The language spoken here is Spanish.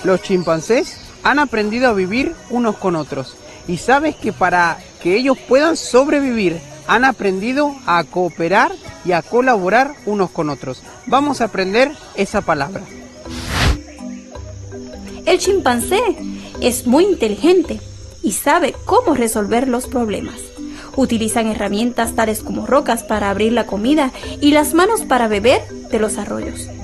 Los chimpancés han aprendido a vivir unos con otros. Y sabes que para que ellos puedan sobrevivir, han aprendido a cooperar y a colaborar unos con otros. Vamos a aprender esa palabra. El chimpancé es muy inteligente y sabe cómo resolver los problemas. Utilizan herramientas tales como rocas para abrir la comida y las manos para beber de los arroyos.